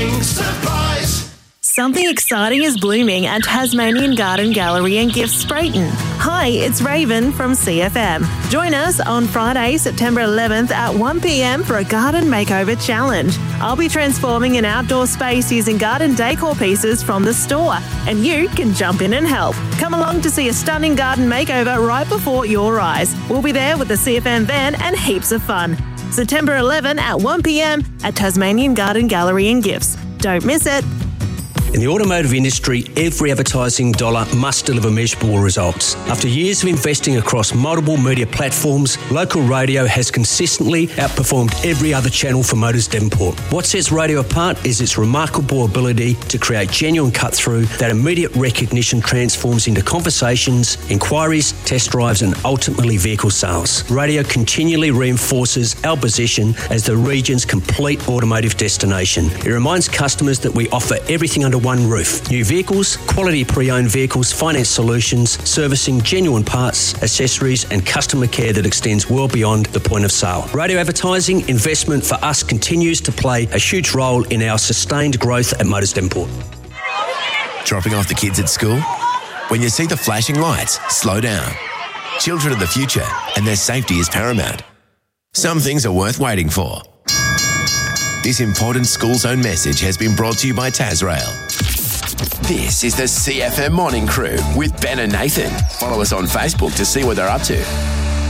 Morning Surprise. Something exciting is blooming at Tasmanian Garden Gallery and Gifts Sprayton. Hi, it's Raven from CFM. Join us on Friday, September 11th at 1 p.m. for a garden makeover challenge. I'll be transforming an outdoor space using garden decor pieces from the store, and you can jump in and help. Come along to see a stunning garden makeover right before your eyes. We'll be there with the CFM van and heaps of fun. September 11 at 1 p.m. at Tasmanian Garden Gallery and Gifts. Don't miss it. In the automotive industry, every advertising dollar must deliver measurable results. After years of investing across multiple media platforms, local radio has consistently outperformed every other channel for Motors Devonport. What sets radio apart is its remarkable ability to create genuine cut-through that immediate recognition transforms into conversations, inquiries, test drives and ultimately vehicle sales. Radio continually reinforces our position as the region's complete automotive destination. It reminds customers that we offer everything under one roof. New vehicles, quality pre-owned vehicles, finance solutions, servicing, genuine parts, accessories and customer care that extends well beyond the point of sale. Radio advertising investment for us continues to play a huge role in our sustained growth at Motors Devonport. Dropping off the kids at school? When you see the flashing lights, slow down. Children are the future and their safety is paramount. Some things are worth waiting for. This important school zone message has been brought to you by Tasrail. This is the CFM Morning Crew with Ben and Nathan. Follow us on Facebook to see what they're up to.